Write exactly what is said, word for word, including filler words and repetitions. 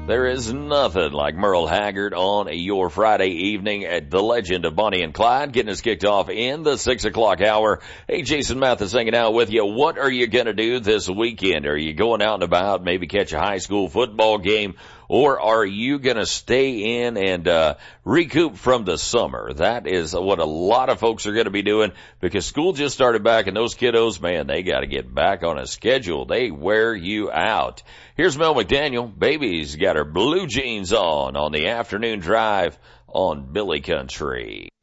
There is nothing like Merle Haggard on your Friday evening at the Legend of Bonnie and Clyde, getting us kicked off in the six o'clock hour. Hey, Jason Mathis hanging out with you. What are you going to do this weekend? Are you going out and about, maybe catch a high school football game? Or are you going to stay in and uh recoup from the summer? That is what a lot of folks are going to be doing because school just started back, and those kiddos, man, they got to get back on a schedule. They wear you out. Here's Mel McDaniel. Baby's got her blue jeans on on the afternoon drive on Billy Country.